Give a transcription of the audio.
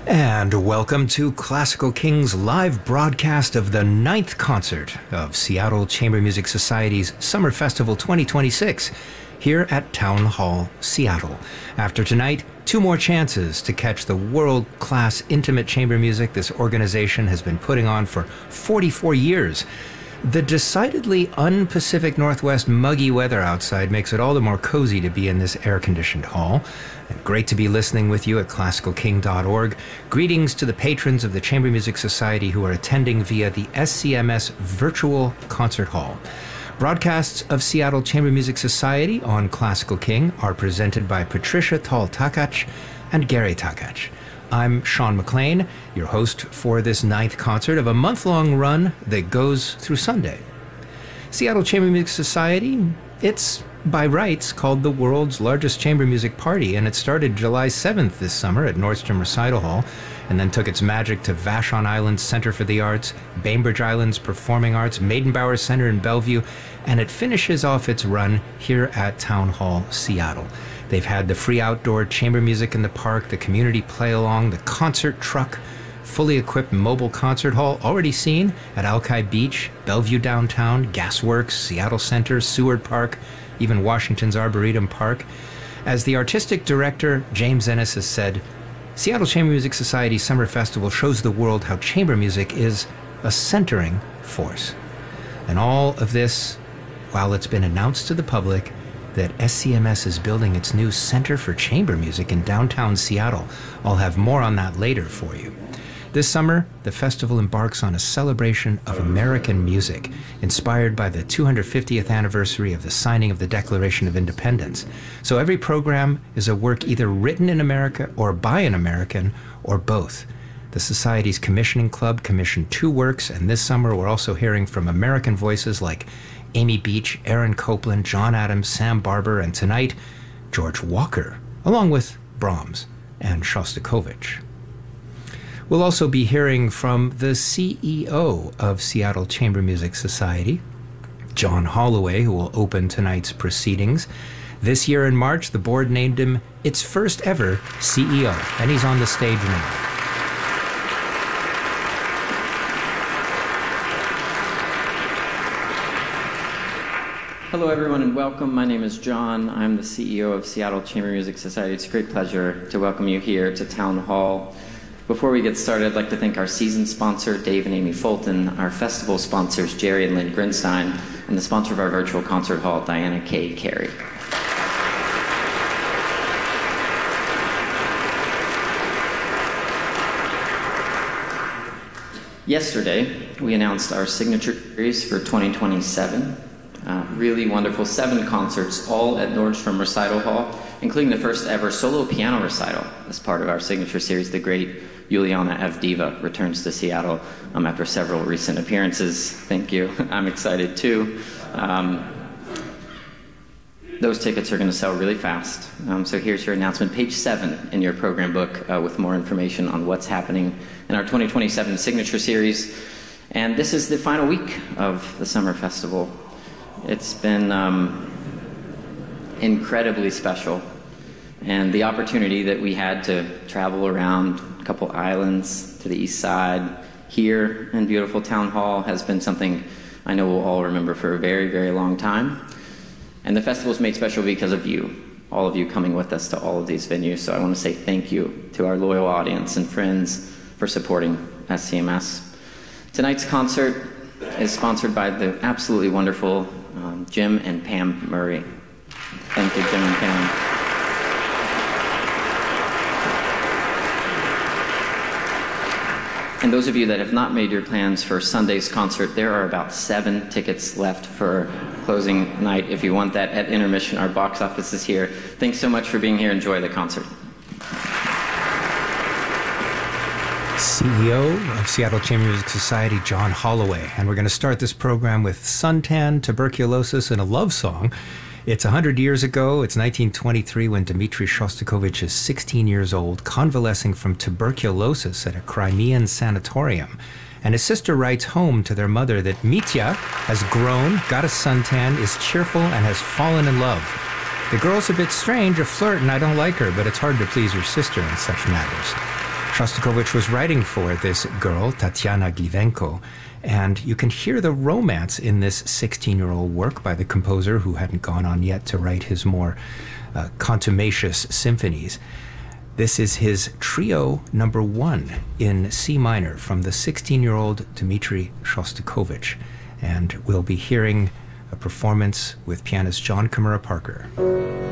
And welcome to Classical King's live broadcast of the 9th concert of Seattle Chamber Music Society's Summer Festival 2026 here at Town Hall, Seattle. After tonight, 2 more chances to catch the world-class intimate chamber music this organization has been putting on for 44 years. The decidedly un-Pacific Northwest muggy weather outside makes it all the more cozy to be in this air-conditioned hall. And great to be listening with you at classicalking.org. Greetings to the patrons of the Chamber Music Society who are attending via the SCMS Virtual Concert Hall. Broadcasts of Seattle Chamber Music Society on Classical King are presented by Patricia Tall-Takach and Gary Takach. I'm Sean McLean, your host for this 9th concert of a month-long run that goes through Sunday. Seattle Chamber Music Society, it's by rights called the world's largest chamber music party, and it started July 7th this summer at Nordstrom Recital Hall, and then took its magic to Vashon Island's Center for the Arts, Bainbridge Island's Performing Arts, Maidenbauer Center in Bellevue, and it finishes off its run here at Town Hall, Seattle. They've had the free outdoor chamber music in the park, the community play-along, the concert truck, fully equipped mobile concert hall already seen at Alki Beach, Bellevue Downtown, Gasworks, Seattle Center, Seward Park, even Washington's Arboretum Park. As the artistic director, James Ennis, has said, Seattle Chamber Music Society Summer Festival shows the world how chamber music is a centering force. And all of this, while it's been announced to the public that SCMS is building its new Center for Chamber Music in downtown Seattle. I'll have more on that later for you. This summer, the festival embarks on a celebration of American music, inspired by the 250th anniversary of the signing of the Declaration of Independence. So every program is a work either written in America or by an American, or both. The Society's Commissioning Club commissioned 2 works, and this summer we're also hearing from American voices like Amy Beach, Aaron Copland, John Adams, Sam Barber, and tonight, George Walker, along with Brahms and Shostakovich. We'll also be hearing from the CEO of Seattle Chamber Music Society, John Holloway, who will open tonight's proceedings. This year in March, the board named him its first ever CEO, and he's on the stage now. Hello everyone and welcome. My name is John. I'm the CEO of Seattle Chamber Music Society. It's a great pleasure to welcome you here to Town Hall. Before we get started, I'd like to thank our season sponsor, Dave and Amy Fulton, our festival sponsors, Jerry and Lynn Grinstein, and the sponsor of our virtual concert hall, Diana K. Carey. Yesterday, we announced our signature series for 2027. Really wonderful 7 concerts, all at Nordstrom Recital Hall, including the first ever solo piano recital as part of our signature series. The great Juliana Avdiva returns to Seattle after several recent appearances. Thank you. I'm excited too. Those tickets are going to sell really fast. So here's your announcement, page 7 in your program book with more information on what's happening in our 2027 signature series. And this is the final week of the Summer Festival. It's been incredibly special, and the opportunity that we had to travel around a couple islands to the east side here in beautiful Town Hall has been something I know we'll all remember for a very, very long time. And the festival's made special because of you, all of you coming with us to all of these venues. So I want to say thank you to our loyal audience and friends for supporting SCMS. Tonight's concert is sponsored by the absolutely wonderful Jim and Pam Murray. Thank you, Jim and Pam. And those of you that have not made your plans for Sunday's concert, there are about 7 tickets left for closing night. If you want that at intermission, our box office is here. Thanks so much for being here. Enjoy the concert. CEO of Seattle Chamber Music Society, John Holloway. And we're going to start this program with suntan, tuberculosis, and a love song. It's 100 years ago. It's 1923 when Dmitri Shostakovich is 16 years old, convalescing from tuberculosis at a Crimean sanatorium. And his sister writes home to their mother that Mitya has grown, got a suntan, is cheerful, and has fallen in love. The girl's a bit strange, a flirt, and I don't like her, but it's hard to please your sister in such matters. Shostakovich was writing for this girl, Tatiana Glivenko, and you can hear the romance in this 16-year-old work by the composer who hadn't gone on yet to write his more contumacious symphonies. This is his Trio Number 1 in C minor from the 16-year-old Dmitri Shostakovich, and we'll be hearing a performance with pianist John Kimura Parker.